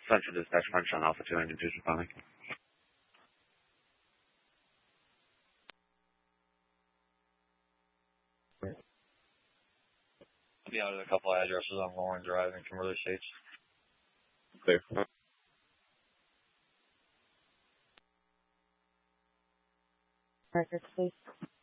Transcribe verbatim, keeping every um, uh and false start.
Central Dispatch, Crunchdown Alpha two nine two, responding. I'll be out at a couple of addresses on Lauren Drive in Kimberly Estates. Clear. Records, please.